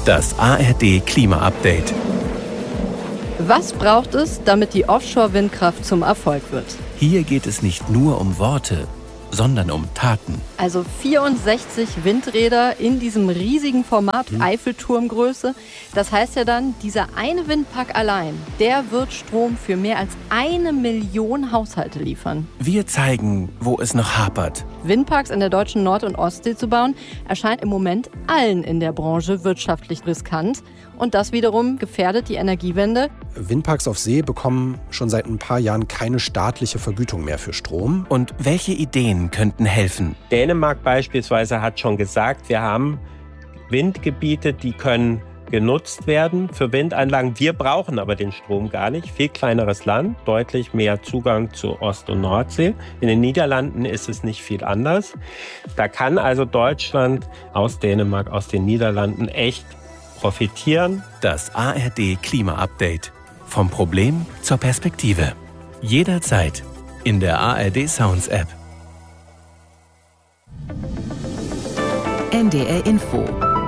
Das ARD Klima-Update. Was braucht es, damit die Offshore-Windkraft zum Erfolg wird? Hier geht es nicht nur um Worte, sondern um Taten. Also 64 Windräder in diesem riesigen Format, Eiffelturmgröße. Das heißt ja dann, dieser eine Windpark allein, der wird Strom für mehr als 1 Million Haushalte liefern. Wir zeigen, wo es noch hapert. Windparks in der deutschen Nord- und Ostsee zu bauen, erscheint im Moment allen in der Branche wirtschaftlich riskant. Und das wiederum gefährdet die Energiewende. Windparks auf See bekommen schon seit ein paar Jahren keine staatliche Vergütung mehr für Strom. Und welche Ideen könnten helfen? Dänemark beispielsweise hat schon gesagt, wir haben Windgebiete, die können genutzt werden für Windanlagen. Wir brauchen aber den Strom gar nicht. Viel kleineres Land, deutlich mehr Zugang zu Ost- und Nordsee. In den Niederlanden ist es nicht viel anders. Da kann also Deutschland aus Dänemark, aus den Niederlanden echt profitieren. Das ARD Klima-Update. Vom Problem zur Perspektive. Jederzeit in der ARD Sounds App. NDR Info.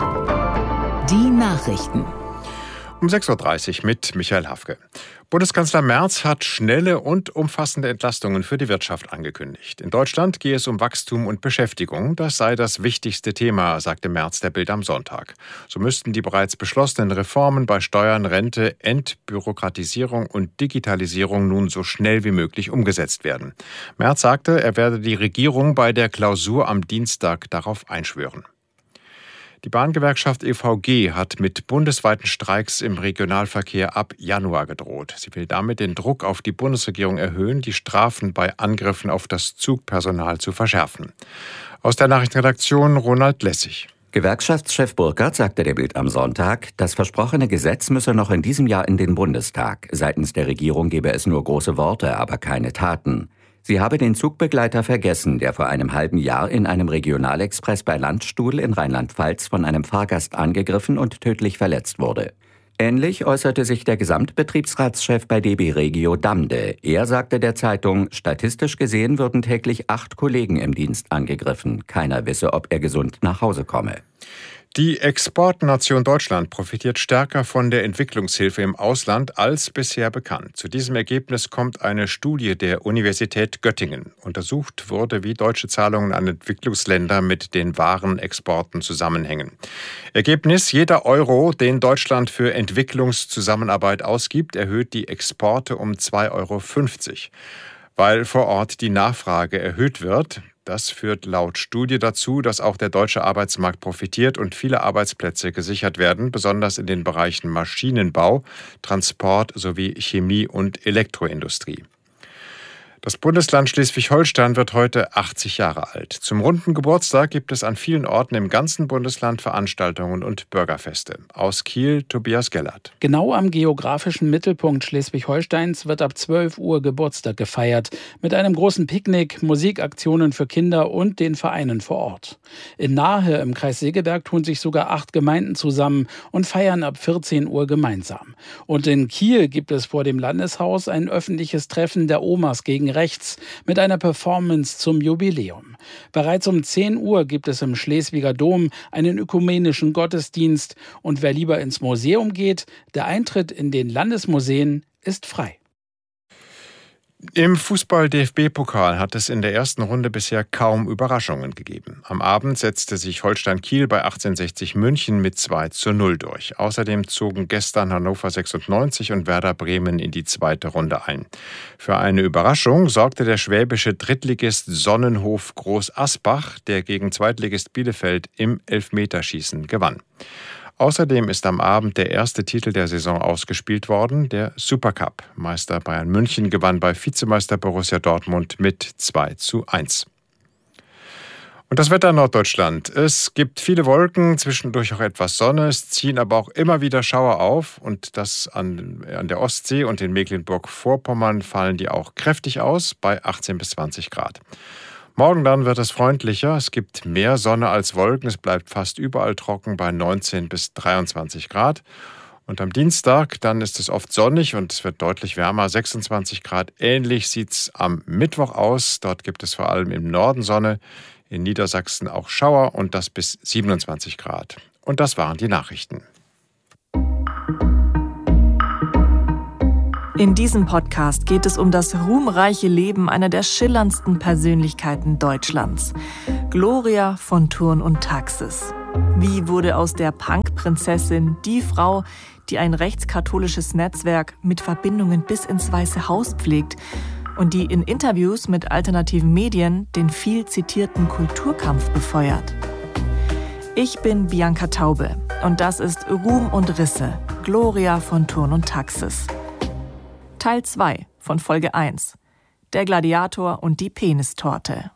Die Nachrichten. Um 6.30 Uhr mit Michael Hafke. Bundeskanzler Merz hat schnelle und umfassende Entlastungen für die Wirtschaft angekündigt. In Deutschland gehe es um Wachstum und Beschäftigung. Das sei das wichtigste Thema, sagte Merz der Bild am Sonntag. So müssten die bereits beschlossenen Reformen bei Steuern, Rente, Entbürokratisierung und Digitalisierung nun so schnell wie möglich umgesetzt werden. Merz sagte, er werde die Regierung bei der Klausur am Dienstag darauf einschwören. Die Bahngewerkschaft EVG hat mit bundesweiten Streiks im Regionalverkehr ab Januar gedroht. Sie will damit den Druck auf die Bundesregierung erhöhen, die Strafen bei Angriffen auf das Zugpersonal zu verschärfen. Aus der Nachrichtenredaktion Ronald Lessig. Gewerkschaftschef Burkhardt sagte der Bild am Sonntag, das versprochene Gesetz müsse noch in diesem Jahr in den Bundestag. Seitens der Regierung gebe es nur große Worte, aber keine Taten. Sie habe den Zugbegleiter vergessen, der vor einem halben Jahr in einem Regionalexpress bei Landstuhl in Rheinland-Pfalz von einem Fahrgast angegriffen und tödlich verletzt wurde. Ähnlich äußerte sich der Gesamtbetriebsratschef bei DB Regio Damde. Er sagte der Zeitung, statistisch gesehen würden täglich 8 Kollegen im Dienst angegriffen. Keiner wisse, ob er gesund nach Hause komme. Die Exportnation Deutschland profitiert stärker von der Entwicklungshilfe im Ausland als bisher bekannt. Zu diesem Ergebnis kommt eine Studie der Universität Göttingen. Untersucht wurde, wie deutsche Zahlungen an Entwicklungsländer mit den Warenexporten zusammenhängen. Ergebnis: Jeder Euro, den Deutschland für Entwicklungszusammenarbeit ausgibt, erhöht die Exporte um 2,50 €. Weil vor Ort die Nachfrage erhöht wird. Das führt laut Studie dazu, dass auch der deutsche Arbeitsmarkt profitiert und viele Arbeitsplätze gesichert werden, besonders in den Bereichen Maschinenbau, Transport sowie Chemie- und Elektroindustrie. Das Bundesland Schleswig-Holstein wird heute 80 Jahre alt. Zum runden Geburtstag gibt es an vielen Orten im ganzen Bundesland Veranstaltungen und Bürgerfeste. Aus Kiel, Tobias Gellert. Genau am geografischen Mittelpunkt Schleswig-Holsteins wird ab 12 Uhr Geburtstag gefeiert. Mit einem großen Picknick, Musikaktionen für Kinder und den Vereinen vor Ort. In Nahe im Kreis Segeberg tun sich sogar 8 Gemeinden zusammen und feiern ab 14 Uhr gemeinsam. Und in Kiel gibt es vor dem Landeshaus ein öffentliches Treffen der Omas gegen Rechts mit einer Performance zum Jubiläum. Bereits um 10 Uhr gibt es im Schleswiger Dom einen ökumenischen Gottesdienst und wer lieber ins Museum geht, der Eintritt in den Landesmuseen ist frei. Im Fußball-DFB-Pokal hat es in der ersten Runde bisher kaum Überraschungen gegeben. Am Abend setzte sich Holstein Kiel bei 1860 München mit 2:0 durch. Außerdem zogen gestern Hannover 96 und Werder Bremen in die zweite Runde ein. Für eine Überraschung sorgte der schwäbische Drittligist Sonnenhof Groß Asbach, der gegen Zweitligist Bielefeld im Elfmeterschießen gewann. Außerdem ist am Abend der erste Titel der Saison ausgespielt worden, der Supercup. Meister Bayern München gewann bei Vizemeister Borussia Dortmund mit 2:1. Und das Wetter in Norddeutschland. Es gibt viele Wolken, zwischendurch auch etwas Sonne. Es ziehen aber auch immer wieder Schauer auf. Und das an der Ostsee und in Mecklenburg-Vorpommern fallen die auch kräftig aus bei 18 bis 20 Grad. Morgen dann wird es freundlicher, es gibt mehr Sonne als Wolken, es bleibt fast überall trocken bei 19 bis 23 Grad. Und am Dienstag, dann ist es oft sonnig und es wird deutlich wärmer, 26 Grad. Ähnlich sieht es am Mittwoch aus, dort gibt es vor allem im Norden Sonne, in Niedersachsen auch Schauer und das bis 27 Grad. Und das waren die Nachrichten. In diesem Podcast geht es um das ruhmreiche Leben einer der schillerndsten Persönlichkeiten Deutschlands, Gloria von Thurn und Taxis. Wie wurde aus der Punk-Prinzessin die Frau, die ein rechtskatholisches Netzwerk mit Verbindungen bis ins Weiße Haus pflegt und die in Interviews mit alternativen Medien den viel zitierten Kulturkampf befeuert? Ich bin Bianca Taube und das ist Ruhm und Risse, Gloria von Thurn und Taxis. Teil 2 von Folge 1. Der Gladiator und die Penistorte.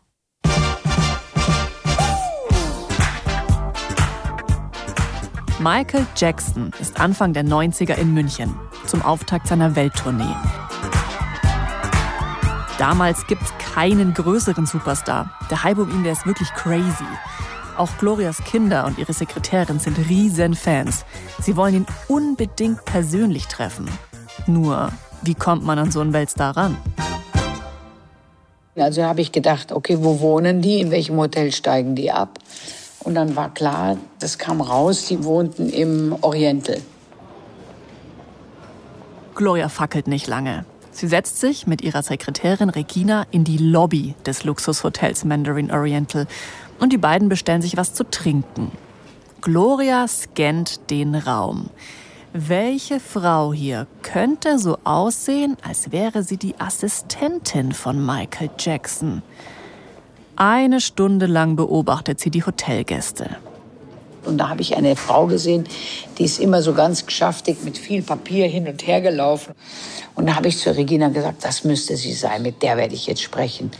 Michael Jackson ist Anfang der 90er in München zum Auftakt seiner Welttournee. Damals gibt's keinen größeren Superstar. Der Hype um ihn, der ist wirklich crazy. Auch Glorias Kinder und ihre Sekretärin sind riesen Fans. Sie wollen ihn unbedingt persönlich treffen. Nur, wie kommt man an so einen Weltstar ran? Also habe ich gedacht, okay, wo wohnen die? In welchem Hotel steigen die ab? Und dann war klar, das kam raus, die wohnten im Oriental. Gloria fackelt nicht lange. Sie setzt sich mit ihrer Sekretärin Regina in die Lobby des Luxushotels Mandarin Oriental und die beiden bestellen sich was zu trinken. Gloria scannt den Raum. Welche Frau hier könnte so aussehen, als wäre sie die Assistentin von Michael Jackson? 1 Stunde lang beobachtet sie die Hotelgäste. Und da habe ich eine Frau gesehen, die ist immer so ganz geschäftig mit viel Papier hin und her gelaufen. Und da habe ich zu Regina gesagt, das müsste sie sein, mit der werde ich jetzt sprechen.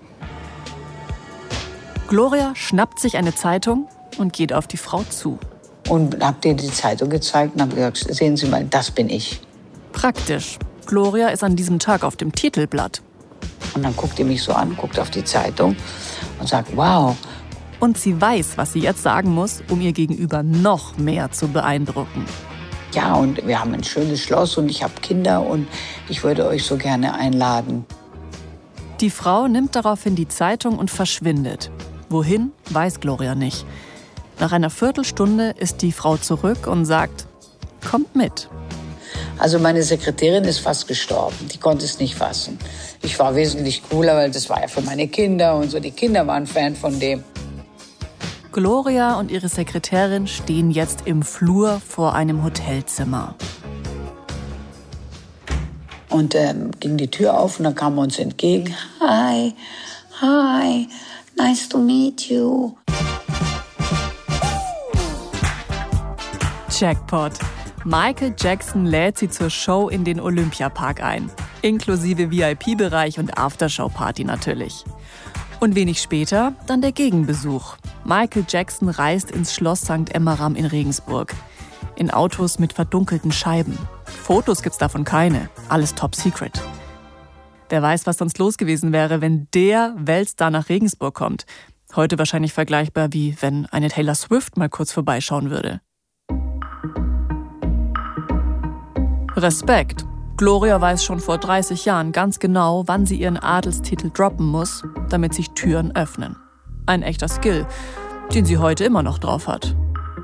Gloria schnappt sich eine Zeitung und geht auf die Frau zu. Und habe dir die Zeitung gezeigt und habe gesagt, sehen Sie mal, das bin ich. Praktisch. Gloria ist an diesem Tag auf dem Titelblatt. Und dann guckt die mich so an, guckt auf die Zeitung und sagt, wow. Und sie weiß, was sie jetzt sagen muss, um ihr Gegenüber noch mehr zu beeindrucken. Ja, und wir haben ein schönes Schloss und ich habe Kinder und ich würde euch so gerne einladen. Die Frau nimmt daraufhin die Zeitung und verschwindet. Wohin, weiß Gloria nicht. Nach einer Viertelstunde ist die Frau zurück und sagt, kommt mit. Also meine Sekretärin ist fast gestorben, die konnte es nicht fassen. Ich war wesentlich cooler, weil das war ja für meine Kinder und so. Die Kinder waren Fan von dem. Gloria und ihre Sekretärin stehen jetzt im Flur vor einem Hotelzimmer. Und ging die Tür auf und dann kam uns entgegen. Hi, hi, nice to meet you. Jackpot. Michael Jackson lädt sie zur Show in den Olympiapark ein. Inklusive VIP-Bereich und Aftershow-Party natürlich. Und wenig später dann der Gegenbesuch. Michael Jackson reist ins Schloss St. Emmeram in Regensburg. In Autos mit verdunkelten Scheiben. Fotos gibt's davon keine. Alles top secret. Wer weiß, was sonst los gewesen wäre, wenn der Weltstar nach Regensburg kommt. Heute wahrscheinlich vergleichbar wie wenn eine Taylor Swift mal kurz vorbeischauen würde. Respekt. Gloria weiß schon vor 30 Jahren ganz genau, wann sie ihren Adelstitel droppen muss, damit sich Türen öffnen. Ein echter Skill, den sie heute immer noch drauf hat.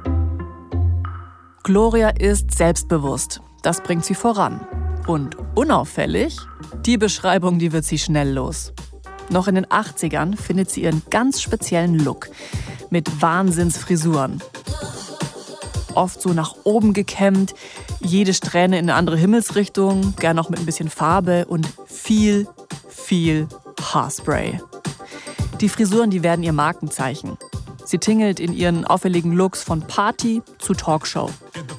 Gloria ist selbstbewusst. Das bringt sie voran. Und unauffällig? Die Beschreibung, die wird sie schnell los. Noch in den 80ern findet sie ihren ganz speziellen Look. Mit Wahnsinnsfrisuren. Oft so nach oben gekämmt, jede Strähne in eine andere Himmelsrichtung, gern noch mit ein bisschen Farbe und viel Haarspray. Die Frisuren, die werden ihr Markenzeichen. Sie tingelt in ihren auffälligen Looks von Party zu Talkshow.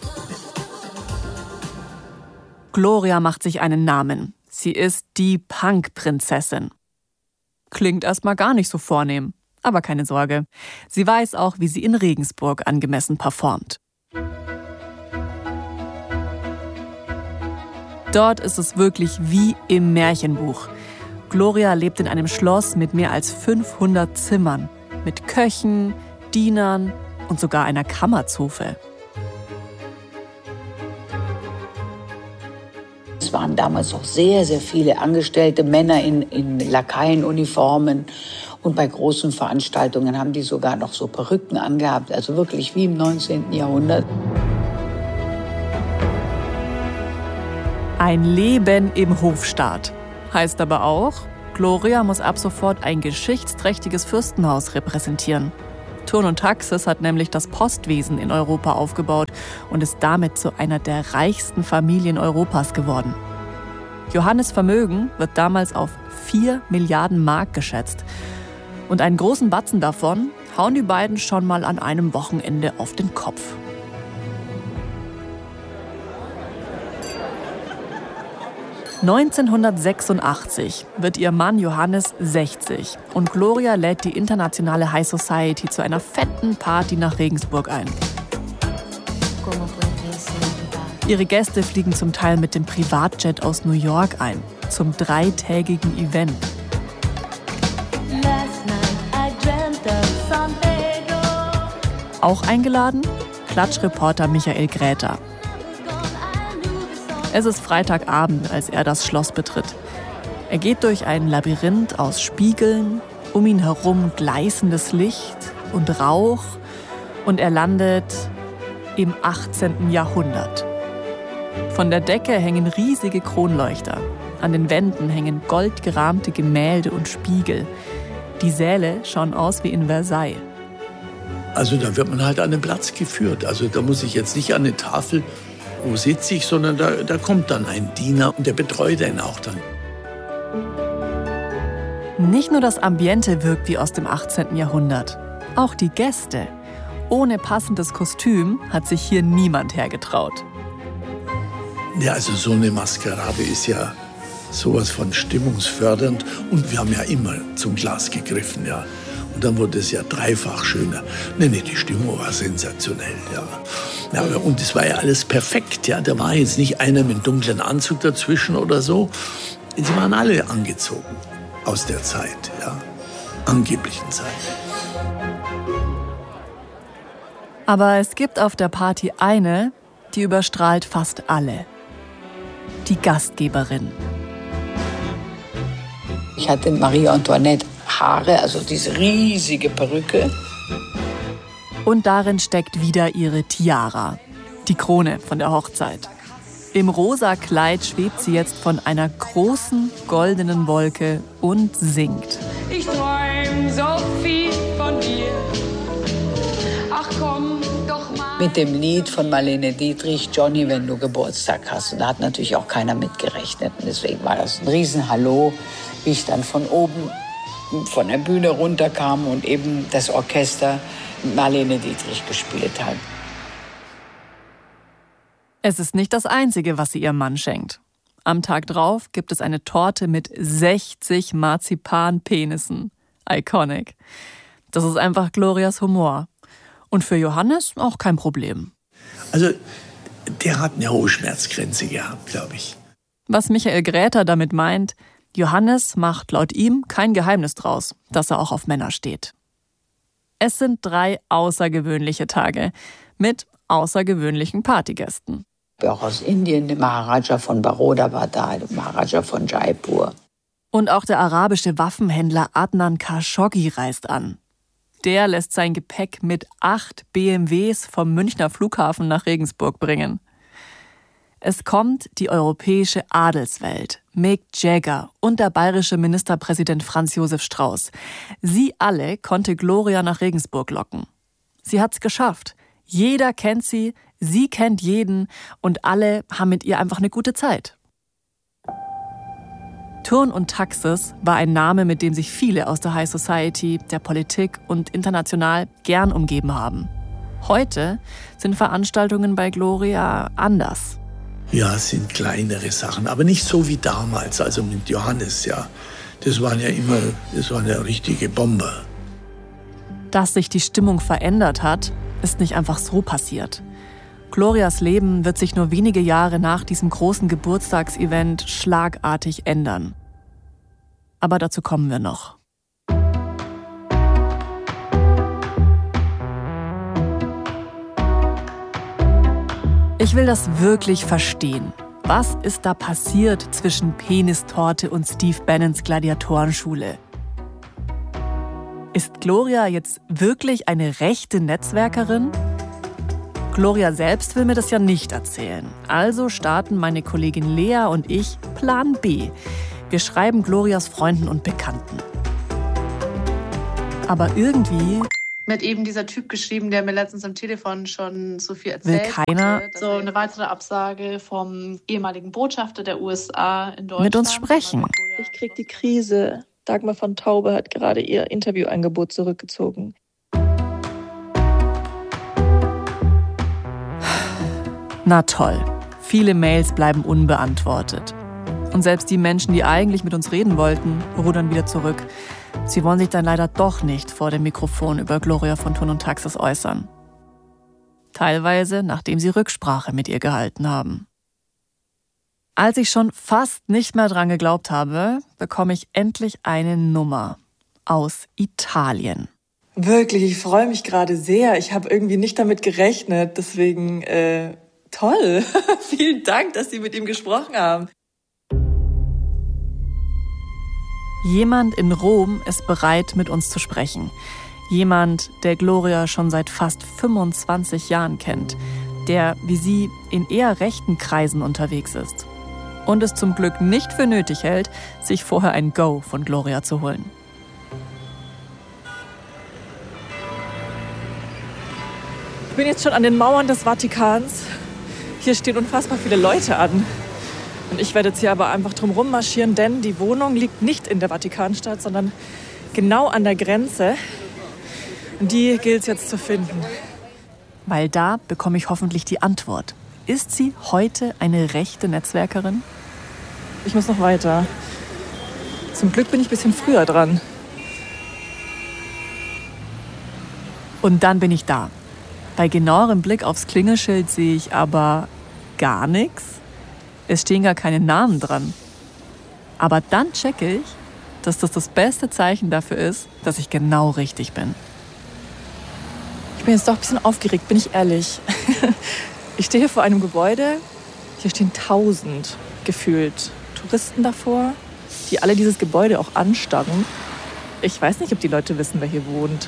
Gloria macht sich einen Namen. Sie ist die Punk-Prinzessin. Klingt erstmal gar nicht so vornehm, aber keine Sorge. Sie weiß auch, wie sie in Regensburg angemessen performt. Dort ist es wirklich wie im Märchenbuch. Gloria lebt in einem Schloss mit mehr als 500 Zimmern, mit Köchen, Dienern und sogar einer Kammerzofe. Es waren damals auch sehr, sehr viele angestellte Männer in Lakaienuniformen. Und bei großen Veranstaltungen haben die sogar noch so Perücken angehabt. Also wirklich wie im 19. Jahrhundert. Ein Leben im Hofstaat. Heißt aber auch, Gloria muss ab sofort ein geschichtsträchtiges Fürstenhaus repräsentieren. Thurn und Taxis hat nämlich das Postwesen in Europa aufgebaut und ist damit zu einer der reichsten Familien Europas geworden. Johannes' Vermögen wird damals auf 4 Milliarden Mark geschätzt. Und einen großen Batzen davon hauen die beiden schon mal an einem Wochenende auf den Kopf. (1986) wird ihr Mann Johannes 60 und Gloria lädt die internationale High Society zu einer fetten Party nach Regensburg ein. Ihre Gäste fliegen zum Teil mit dem Privatjet aus New York ein, zum 3-tägigen Event. Auch eingeladen? Klatschreporter Michael Gräter. Es ist Freitagabend, als er das Schloss betritt. Er geht durch ein Labyrinth aus Spiegeln, um ihn herum gleißendes Licht und Rauch und er landet im 18. Jahrhundert. Von der Decke hängen riesige Kronleuchter. An den Wänden hängen goldgerahmte Gemälde und Spiegel. Die Säle schauen aus wie in Versailles. Also da wird man halt an den Platz geführt. Also da muss ich jetzt nicht an eine Tafel, wo sitze ich, sondern da kommt dann ein Diener und der betreut einen auch dann. Nicht nur das Ambiente wirkt wie aus dem 18. Jahrhundert. Auch die Gäste. Ohne passendes Kostüm hat sich hier niemand hergetraut. Ja, also so eine Maskerade ist ja sowas von stimmungsfördernd. Und wir haben ja immer zum Glas gegriffen, ja. Und dann wurde es ja dreifach schöner. Nee, die Stimmung war sensationell, ja. Ja, und es war ja alles perfekt, ja. Da war jetzt nicht einer mit einem dunklen Anzug dazwischen oder so. Sie waren alle angezogen aus der Zeit, ja. Angeblichen Zeit. Aber es gibt auf der Party eine, die überstrahlt fast alle. Die Gastgeberin. Ich hatte Marie Antoinette Haare, also diese riesige Perücke. Und darin steckt wieder ihre Tiara, die Krone von der Hochzeit. Im rosa Kleid schwebt sie jetzt von einer großen goldenen Wolke und singt. Ich träum so viel von dir. Ach komm doch mal. Mit dem Lied von Marlene Dietrich, Johnny, wenn du Geburtstag hast. Und da hat natürlich auch keiner mitgerechnet. Und deswegen war das ein Riesenhallo, wie ich dann von oben von der Bühne runterkam und eben das Orchester Marlene Dietrich gespielt hat. Es ist nicht das Einzige, was sie ihrem Mann schenkt. Am Tag drauf gibt es eine Torte mit 60 Marzipanpenissen. Iconic. Das ist einfach Glorias Humor. Und für Johannes auch kein Problem. Also, der hat eine hohe Schmerzgrenze gehabt, glaube ich. Was Michael Gräter damit meint, Johannes macht laut ihm kein Geheimnis draus, dass er auch auf Männer steht. Es sind 3 außergewöhnliche Tage mit außergewöhnlichen Partygästen. Auch aus Indien, der Maharaja von Baroda war da, der Maharaja von Jaipur. Und auch der arabische Waffenhändler Adnan Khashoggi reist an. Der lässt sein Gepäck mit 8 BMWs vom Münchner Flughafen nach Regensburg bringen. Es kommt die europäische Adelswelt, Mick Jagger und der bayerische Ministerpräsident Franz Josef Strauß. Sie alle konnte Gloria nach Regensburg locken. Sie hat's geschafft. Jeder kennt sie, sie kennt jeden und alle haben mit ihr einfach eine gute Zeit. Thurn und Taxis war ein Name, mit dem sich viele aus der High Society, der Politik und international gern umgeben haben. Heute sind Veranstaltungen bei Gloria anders. Ja, es sind kleinere Sachen, aber nicht so wie damals, also mit Johannes, ja. Das waren ja richtige Bomber. Dass sich die Stimmung verändert hat, ist nicht einfach so passiert. Glorias Leben wird sich nur wenige Jahre nach diesem großen Geburtstagsevent schlagartig ändern. Aber dazu kommen wir noch. Ich will das wirklich verstehen. Was ist da passiert zwischen Penistorte und Steve Bannons Gladiatorenschule? Ist Gloria jetzt wirklich eine rechte Netzwerkerin? Gloria selbst will mir das ja nicht erzählen. Also starten meine Kollegin Lea und ich Plan B. Wir schreiben Glorias Freunden und Bekannten. Aber irgendwie Mir hat eben dieser Typ geschrieben, der mir letztens am Telefon schon so viel erzählt will keiner So eine weitere Absage vom ehemaligen Botschafter der USA in Deutschland. mit uns sprechen. Ich krieg die Krise. Dagmar von Taube hat gerade ihr Interviewangebot zurückgezogen. Na toll, viele Mails bleiben unbeantwortet. Und selbst die Menschen, die eigentlich mit uns reden wollten, rudern wieder zurück. Sie wollen sich dann leider doch nicht vor dem Mikrofon über Gloria von Thurn und Taxis äußern. Teilweise, nachdem sie Rücksprache mit ihr gehalten haben. Als ich schon fast nicht mehr dran geglaubt habe, bekomme ich endlich eine Nummer aus Italien. Wirklich, ich freue mich gerade sehr. Ich habe irgendwie nicht damit gerechnet. Deswegen, toll. Vielen Dank, dass Sie mit ihm gesprochen haben. Jemand in Rom ist bereit, mit uns zu sprechen. Jemand, der Gloria schon seit fast 25 Jahren kennt. Der, wie sie, in eher rechten Kreisen unterwegs ist. Und es zum Glück nicht für nötig hält, sich vorher ein Go von Gloria zu holen. Ich bin jetzt schon an den Mauern des Vatikans. Hier stehen unfassbar viele Leute an. Und ich werde jetzt hier aber einfach drum rummarschieren, denn die Wohnung liegt nicht in der Vatikanstadt, sondern genau an der Grenze. Und die gilt es jetzt zu finden. Weil da bekomme ich hoffentlich die Antwort. Ist sie heute eine rechte Netzwerkerin? Ich muss noch weiter. Zum Glück bin ich ein bisschen früher dran. Und dann bin ich da. Bei genauerem Blick aufs Klingelschild sehe ich aber gar nichts. Es stehen gar keine Namen dran. Aber dann checke ich, dass das das beste Zeichen dafür ist, dass ich genau richtig bin. Ich bin jetzt doch ein bisschen aufgeregt, bin ich ehrlich. Ich stehe hier vor einem Gebäude. Hier stehen 1000 gefühlt Touristen davor, die alle dieses Gebäude auch anstarren. Ich weiß nicht, ob die Leute wissen, wer hier wohnt.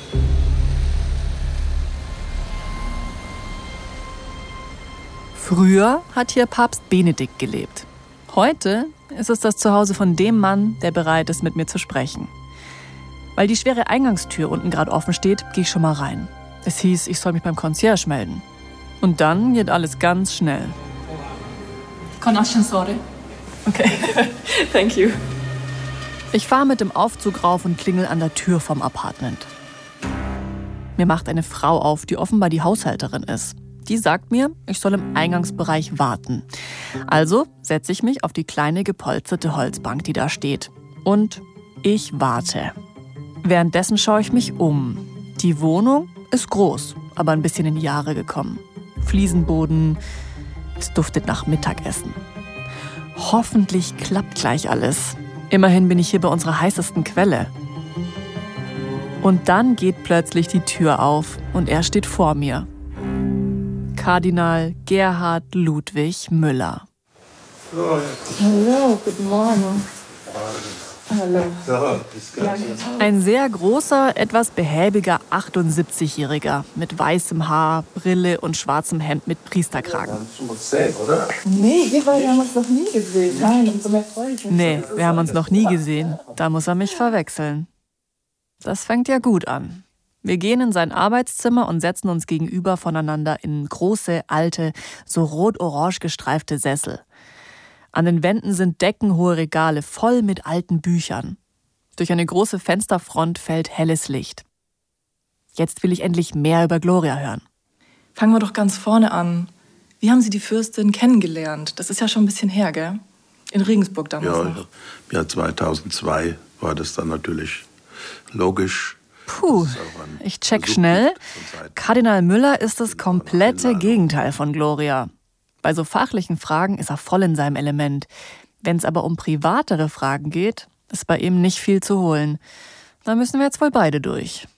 Früher hat hier Papst Benedikt gelebt. Heute ist es das Zuhause von dem Mann, der bereit ist, mit mir zu sprechen. Weil die schwere Eingangstür unten gerade offen steht, gehe ich schon mal rein. Es hieß, ich soll mich beim Concierge melden. Und dann geht alles ganz schnell. Con ascensore. Okay, thank you. Ich fahre mit dem Aufzug rauf und klingel an der Tür vom Apartment. Mir macht eine Frau auf, die offenbar die Haushälterin ist. Die sagt mir, ich soll im Eingangsbereich warten. Also setze ich mich auf die kleine gepolsterte Holzbank, die da steht. Und ich warte. Währenddessen schaue ich mich um. Die Wohnung ist groß, aber ein bisschen in die Jahre gekommen. Fliesenboden, es duftet nach Mittagessen. Hoffentlich klappt gleich alles. Immerhin bin ich hier bei unserer heißesten Quelle. Und dann geht plötzlich die Tür auf und er steht vor mir. Kardinal Gerhard Ludwig Müller. Hallo, guten Morgen. Hallo. Ein sehr großer, etwas behäbiger 78-Jähriger mit weißem Haar, Brille und schwarzem Hemd mit Priesterkragen. Nee, wir beide haben uns noch nie gesehen. Nein, umso mehr freue ich mich. Nee, wir haben uns noch nie gesehen. Da muss er mich verwechseln. Das fängt ja gut an. Wir gehen in sein Arbeitszimmer und setzen uns gegenüber voneinander in große, alte, so rot-orange gestreifte Sessel. An den Wänden sind deckenhohe Regale voll mit alten Büchern. Durch eine große Fensterfront fällt helles Licht. Jetzt will ich endlich mehr über Gloria hören. Fangen wir doch ganz vorne an. Wie haben Sie die Fürstin kennengelernt? Das ist ja schon ein bisschen her, gell? In Regensburg damals noch. Ja, 2002 war das dann natürlich logisch. Puh, ich check schnell. Kardinal Müller ist das komplette Gegenteil von Gloria. Bei so fachlichen Fragen ist er voll in seinem Element. Wenn es aber um privatere Fragen geht, ist bei ihm nicht viel zu holen. Da müssen wir jetzt wohl beide durch.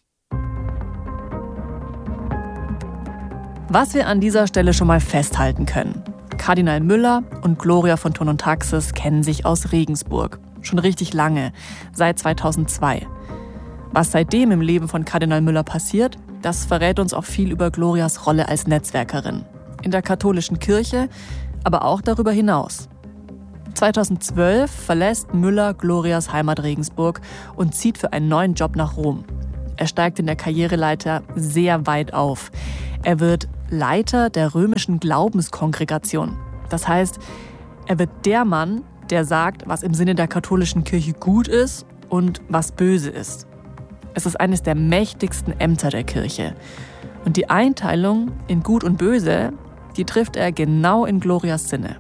Was wir an dieser Stelle schon mal festhalten können. Kardinal Müller und Gloria von Thurn und Taxis kennen sich aus Regensburg. Schon richtig lange, seit 2002. Was seitdem im Leben von Kardinal Müller passiert, Das verrät uns auch viel über Glorias Rolle als Netzwerkerin. In der katholischen Kirche, aber auch darüber hinaus. 2012 verlässt Müller Glorias Heimat Regensburg und zieht für einen neuen Job nach Rom. Er steigt in der Karriereleiter sehr weit auf. Er wird Leiter der römischen Glaubenskongregation. Das heißt, er wird der Mann, der sagt, was im Sinne der katholischen Kirche gut ist und was böse ist. Es ist eines der mächtigsten Ämter der Kirche. Und die Einteilung in Gut und Böse, die trifft er genau in Glorias Sinne.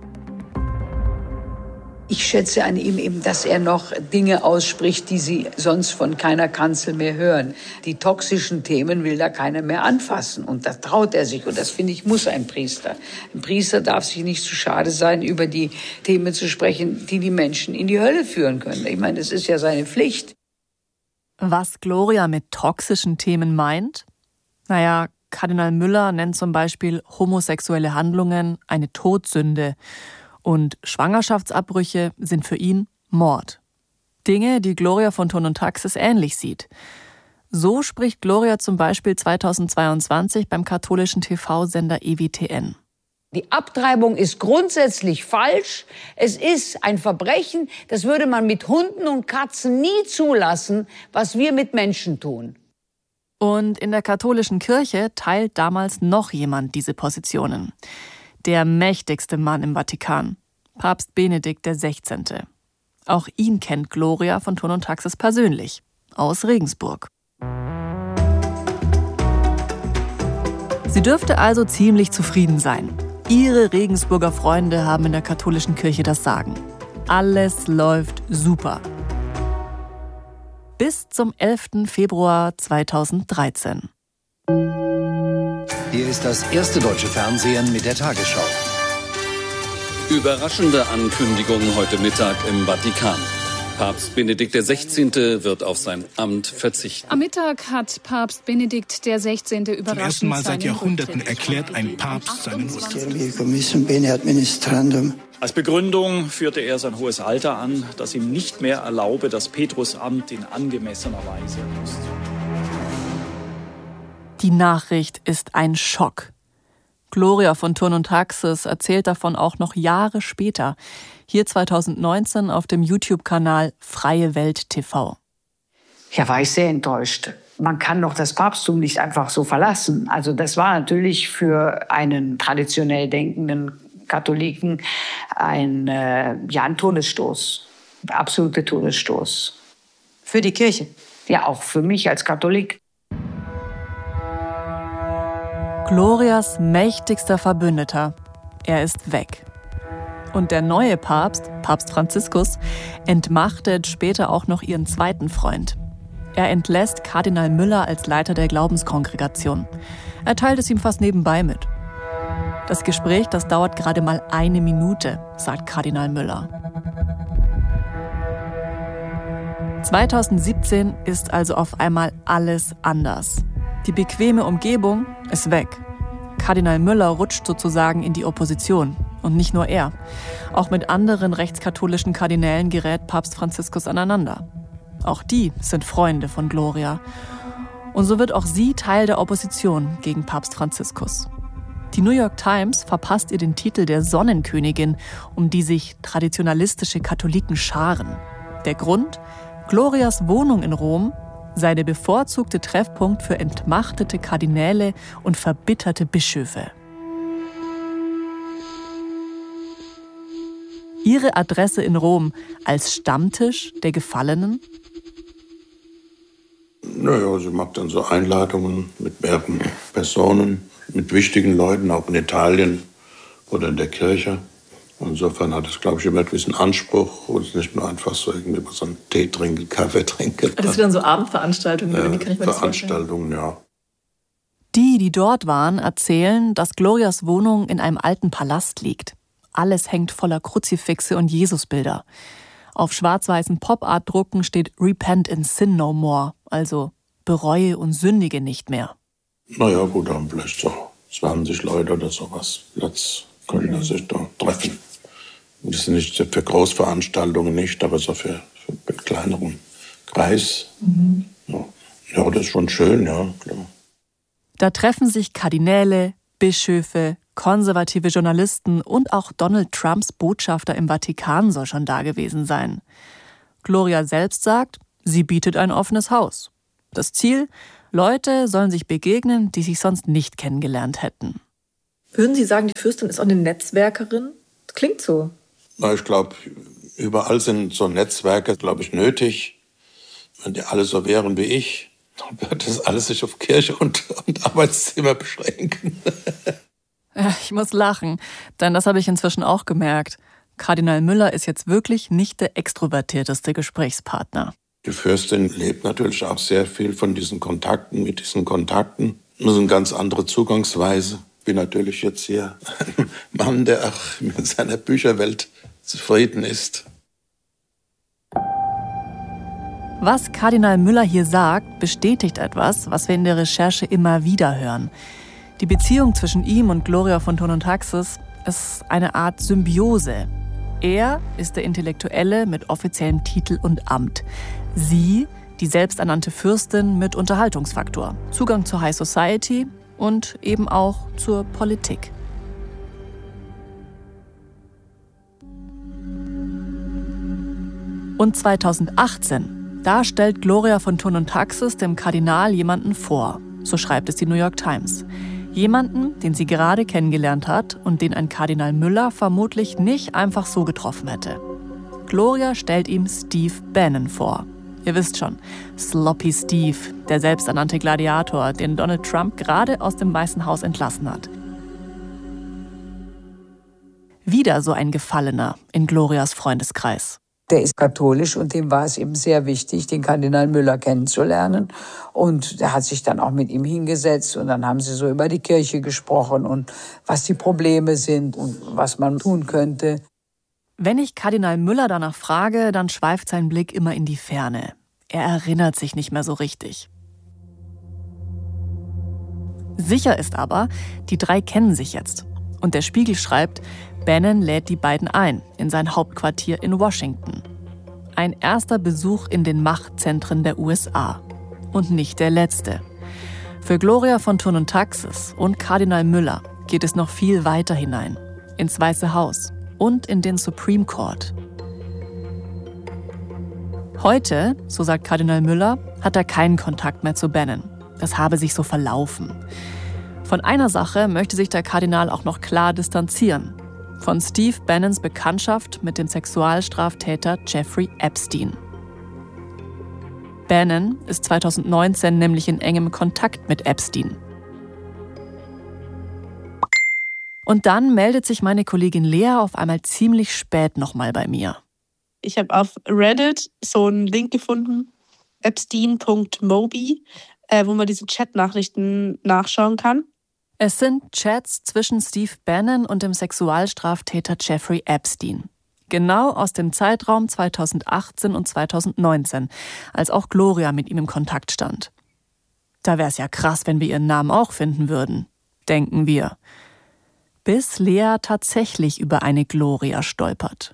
Ich schätze an ihm eben, dass er noch Dinge ausspricht, die Sie sonst von keiner Kanzel mehr hören. Die toxischen Themen will da keiner mehr anfassen. Und da traut er sich. Und das, finde ich, muss ein Priester. Ein Priester darf sich nicht zu schade sein, über die Themen zu sprechen, die die Menschen in die Hölle führen können. Ich meine, das ist ja seine Pflicht. Was Gloria mit toxischen Themen meint? Naja, Kardinal Müller nennt zum Beispiel homosexuelle Handlungen eine Todsünde. Und Schwangerschaftsabbrüche sind für ihn Mord. Dinge, die Gloria von Thurn und Taxis ähnlich sieht. So spricht Gloria zum Beispiel 2022 beim katholischen TV-Sender EWTN. Die Abtreibung ist grundsätzlich falsch. Es ist ein Verbrechen. Das würde man mit Hunden und Katzen nie zulassen, was wir mit Menschen tun. Und in der katholischen Kirche teilt damals noch jemand diese Positionen. Der mächtigste Mann im Vatikan, Papst Benedikt XVI. Auch ihn kennt Gloria von Thurn und Taxis persönlich, aus Regensburg. Sie dürfte also ziemlich zufrieden sein. Ihre Regensburger Freunde haben in der katholischen Kirche das Sagen. Alles läuft super. Bis zum 11. Februar 2013. Hier ist das erste deutsche Fernsehen mit der Tagesschau. Überraschende Ankündigung heute Mittag im Vatikan. Papst Benedikt XVI. Wird auf sein Amt verzichten. Am Mittag hat Papst Benedikt XVI. Überraschend zum ersten Mal seit Jahrhunderten erklärt ein Papst seinen Rücktritt. Als Begründung führte er sein hohes Alter an, das ihm nicht mehr erlaube, das Petrusamt in angemessener Weise auszuüben. Die Nachricht ist ein Schock. Gloria von Thurn und Taxis erzählt davon auch noch Jahre später, hier 2019 auf dem YouTube-Kanal Freie Welt TV. Ja, war ich sehr enttäuscht. Man kann doch das Papsttum nicht einfach so verlassen. Also das war natürlich für einen traditionell denkenden Katholiken ein Todesstoß, absoluter Todesstoß. Für die Kirche? Ja, auch für mich als Katholik. Glorias mächtigster Verbündeter, er ist weg. Und der neue Papst, Papst Franziskus, entmachtet später auch noch ihren zweiten Freund. Er entlässt Kardinal Müller als Leiter der Glaubenskongregation. Er teilt es ihm fast nebenbei mit. Das Gespräch, das dauert gerade mal 1 Minute, sagt Kardinal Müller. 2017 ist also auf einmal alles anders. Die bequeme Umgebung ist weg. Kardinal Müller rutscht sozusagen in die Opposition. Und nicht nur er. Auch mit anderen rechtskatholischen Kardinälen gerät Papst Franziskus aneinander. Auch die sind Freunde von Gloria. Und so wird auch sie Teil der Opposition gegen Papst Franziskus. Die New York Times verpasst ihr den Titel der Sonnenkönigin, um die sich traditionalistische Katholiken scharen. Der Grund? Glorias Wohnung in Rom sei der bevorzugte Treffpunkt für entmachtete Kardinäle und verbitterte Bischöfe. Ihre Adresse in Rom als Stammtisch der Gefallenen? Naja, sie macht dann so Einladungen mit mehreren Personen, mit wichtigen Leuten, auch in Italien oder in der Kirche. Insofern hat es, glaube ich, immer einen gewissen Anspruch und nicht nur einfach so irgendwie so einen Tee trinken, Kaffee trinken. Das sind dann so Abendveranstaltungen, oder wie kann ich mir das Veranstaltungen, ja. Die dort waren, erzählen, dass Glorias Wohnung in einem alten Palast liegt. Alles hängt voller Kruzifixe und Jesusbilder. Auf schwarz-weißen Pop-Art-Drucken steht Repent and Sin no more, also bereue und sündige nicht mehr. Naja, gut, dann vielleicht so 20 Leute oder sowas. Platz können da sich da treffen. Das ist nicht für Großveranstaltungen nicht, aber so für einen kleineren Kreis. Ja, das ist schon schön, ja, klar. Da treffen sich Kardinäle, Bischöfe, konservative Journalisten und auch Donald Trumps Botschafter im Vatikan soll schon da gewesen sein. Gloria selbst sagt, sie bietet ein offenes Haus. Das Ziel? Leute sollen sich begegnen, die sich sonst nicht kennengelernt hätten. Würden Sie sagen, die Fürstin ist auch eine Netzwerkerin? Das klingt so. Na, ich glaube, überall sind so Netzwerke, glaube ich, nötig. Wenn die alle so wären wie ich, dann würde das alles sich auf Kirche und Arbeitszimmer beschränken. Ich muss lachen, denn das habe ich inzwischen auch gemerkt. Kardinal Müller ist jetzt wirklich nicht der extrovertierteste Gesprächspartner. Die Fürstin lebt natürlich auch sehr viel von diesen Kontakten, mit diesen Kontakten. Das ist eine ganz andere Zugangsweise. Ich bin natürlich jetzt hier ein Mann, der auch mit seiner Bücherwelt zufrieden ist. Was Kardinal Müller hier sagt, bestätigt etwas, was wir in der Recherche immer wieder hören. Die Beziehung zwischen ihm und Gloria von Thurn und Taxis ist eine Art Symbiose. Er ist der Intellektuelle mit offiziellem Titel und Amt. Sie, die selbsternannte Fürstin mit Unterhaltungsfaktor, Zugang zur High Society und eben auch zur Politik. Und 2018, da stellt Gloria von Thurn und Taxis dem Kardinal jemanden vor, so schreibt es die New York Times. Jemanden, den sie gerade kennengelernt hat und den ein Kardinal Müller vermutlich nicht einfach so getroffen hätte. Gloria stellt ihm Steve Bannon vor. Ihr wisst schon, Sloppy Steve, der selbsternannte Gladiator, den Donald Trump gerade aus dem Weißen Haus entlassen hat. Wieder so ein Gefallener in Glorias Freundeskreis. Der ist katholisch und dem war es eben sehr wichtig, den Kardinal Müller kennenzulernen. Und der hat sich dann auch mit ihm hingesetzt und dann haben sie so über die Kirche gesprochen und was die Probleme sind und was man tun könnte. Wenn ich Kardinal Müller danach frage, dann schweift sein Blick immer in die Ferne. Er erinnert sich nicht mehr so richtig. Sicher ist aber, die drei kennen sich jetzt. Und der Spiegel schreibt, Bannon lädt die beiden ein in sein Hauptquartier in Washington. Ein erster Besuch in den Machtzentren der USA. Und nicht der letzte. Für Gloria von Thurn und Taxis und Kardinal Müller geht es noch viel weiter hinein. Ins Weiße Haus und in den Supreme Court. Heute, so sagt Kardinal Müller, hat er keinen Kontakt mehr zu Bannon. Das habe sich so verlaufen. Von einer Sache möchte sich der Kardinal auch noch klar distanzieren. Von Steve Bannons Bekanntschaft mit dem Sexualstraftäter Jeffrey Epstein. Bannon ist 2019 nämlich in engem Kontakt mit Epstein. Und dann meldet sich meine Kollegin Lea auf einmal ziemlich spät nochmal bei mir. Ich habe auf Reddit so einen Link gefunden, epstein.mobi, wo man diese Chatnachrichten nachschauen kann. Es sind Chats zwischen Steve Bannon und dem Sexualstraftäter Jeffrey Epstein. Genau aus dem Zeitraum 2018 und 2019, als auch Gloria mit ihm im Kontakt stand. Da wäre es ja krass, wenn wir ihren Namen auch finden würden, denken wir. Bis Lea tatsächlich über eine Gloria stolpert.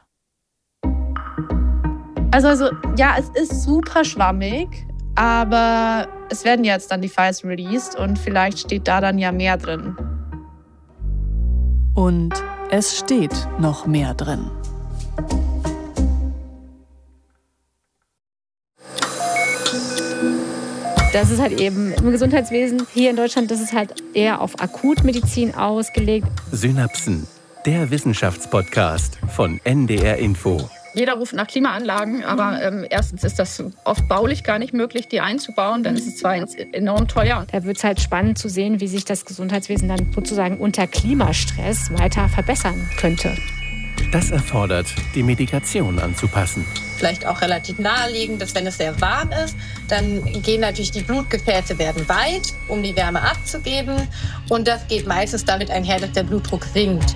Also ja, es ist super schwammig, aber es werden jetzt dann die Files released und vielleicht steht da dann ja mehr drin. Und es steht noch mehr drin. Das ist halt eben im Gesundheitswesen hier in Deutschland, das ist halt eher auf Akutmedizin ausgelegt. Synapsen, der Wissenschaftspodcast von NDR Info. Jeder ruft nach Klimaanlagen, aber erstens ist das oft baulich gar nicht möglich, die einzubauen. Dann ist es zwar enorm teuer. Da wird es halt spannend zu sehen, wie sich das Gesundheitswesen dann sozusagen unter Klimastress weiter verbessern könnte. Das erfordert, die Medikation anzupassen. Vielleicht auch relativ naheliegend, dass wenn es sehr warm ist, dann gehen natürlich die Blutgefäße werden weit, um die Wärme abzugeben. Und das geht meistens damit einher, dass der Blutdruck sinkt.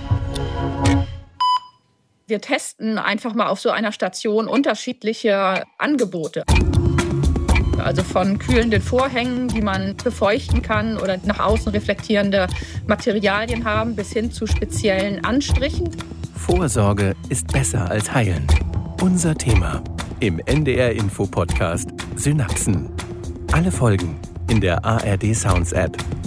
Wir testen einfach mal auf so einer Station unterschiedliche Angebote. Also von kühlenden Vorhängen, die man befeuchten kann oder nach außen reflektierende Materialien haben, bis hin zu speziellen Anstrichen. Vorsorge ist besser als heilen. Unser Thema im NDR Info Podcast Synapsen. Alle Folgen in der ARD Sounds App.